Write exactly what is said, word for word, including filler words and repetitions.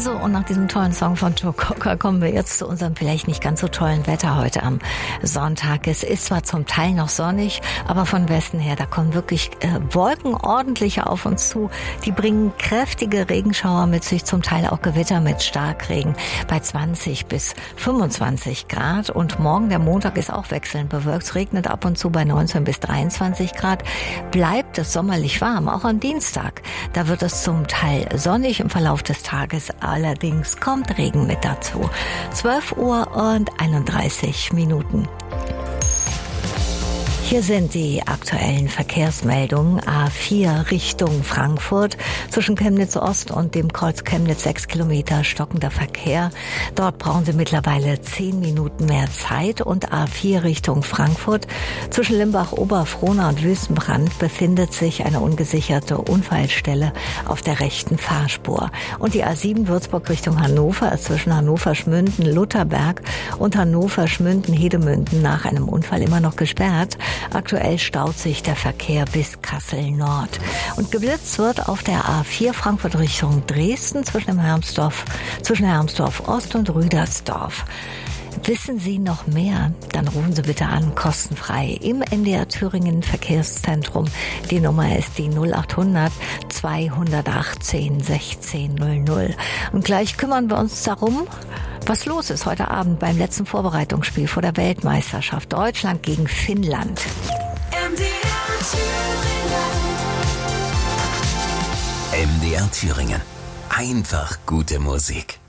So, und nach diesem tollen Song von Joe Cocker kommen wir jetzt zu unserem vielleicht nicht ganz so tollen Wetter heute am Sonntag. Es ist zwar zum Teil noch sonnig, aber von Westen her, da kommen wirklich äh, Wolken ordentlich auf uns zu. Die bringen kräftige Regenschauer mit sich, zum Teil auch Gewitter mit Starkregen bei zwanzig bis fünfundzwanzig Grad. Und morgen, der Montag, ist auch wechselnd bewölkt. Es regnet ab und zu bei neunzehn bis dreiundzwanzig Grad. Bleibt es sommerlich warm, auch am Dienstag. Da wird es zum Teil sonnig im Verlauf des Tages. Allerdings kommt Regen mit dazu. zwölf Uhr und einunddreißig Minuten. Hier sind die aktuellen Verkehrsmeldungen. A vier Richtung Frankfurt. Zwischen Chemnitz Ost und dem Kreuz Chemnitz sechs Kilometer stockender Verkehr. Dort brauchen Sie mittlerweile zehn Minuten mehr Zeit. Und A vier Richtung Frankfurt. Zwischen Limbach-Oberfrohna und Wüstenbrand befindet sich eine ungesicherte Unfallstelle auf der rechten Fahrspur. Und die A sieben Würzburg Richtung Hannover ist zwischen Hannover-Schmünden-Lutherberg und Hannover-Schmünden-Hedemünden nach einem Unfall immer noch gesperrt. Aktuell staut sich der Verkehr bis Kassel Nord. Und geblitzt wird auf der A vier Frankfurt Richtung Dresden zwischen dem Hermsdorf, zwischen Hermsdorf Ost und Rüdersdorf. Wissen Sie noch mehr? Dann rufen Sie bitte an, kostenfrei im N D R Thüringen Verkehrszentrum. Die Nummer ist die null achthundert zweihundertachtzehn sechzehn null null. Und gleich kümmern wir uns darum, was los ist heute Abend beim letzten Vorbereitungsspiel vor der Weltmeisterschaft. Deutschland gegen Finnland. M D R Thüringen. M D R Thüringen. Einfach gute Musik.